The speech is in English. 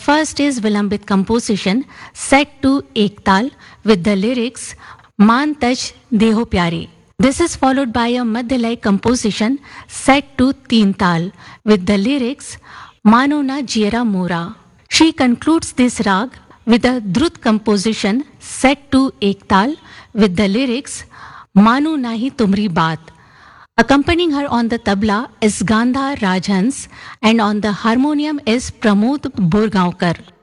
first is Vilambit composition set to Ektal with the lyrics Maan Taj Deho Pyare. This is followed by a Madhyalay composition set to Teen Tal with the lyrics Mano Na Jiera Mora. She concludes this rag with a Drut composition set to Ektal with the lyrics Manu Nahi Tumri Baat. Accompanying her on the tabla is Gandhar Rajhans and on the harmonium is Pramod Borgaonkar.